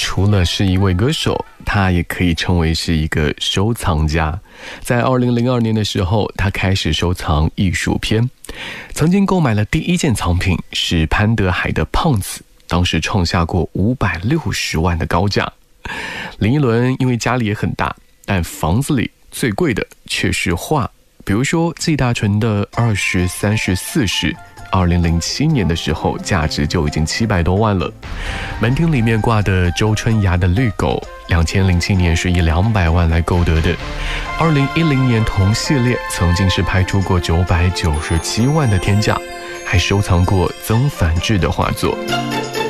除了是一位歌手，他也可以称为是一个收藏家。在2002年的时候，他开始收藏艺术片，曾经购买了第一件藏品是潘德海的《胖子》，当时创下过560万的高价。林依轮因为家里也很大，但房子里最贵的却是画，比如说季大成的20、30、40 2007年的时候价值就已经700多万了。门厅里面挂的周春芽的绿狗2007年是以200万来购得的。2010年同系列曾经是拍出过997万的天价，还收藏过曾梵志的画作。